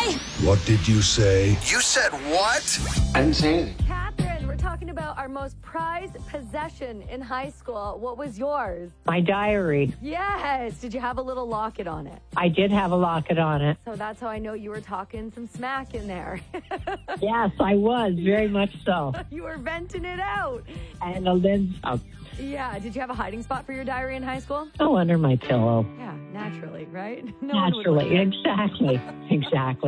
What did you say? You said what? I didn't say anything. Catherine, we're talking about our most prized possession in high school. What was yours? My diary. Yes. Did you have a little locket on it? I did have a locket on it. So that's how I know you were talking some smack in there. Yes, I was, very much so. You were venting it out. And a lens up. Yeah. Did you have a hiding spot for your diary in high school? Oh, under my pillow. Yeah, naturally, right? No one would Naturally, look at it. exactly.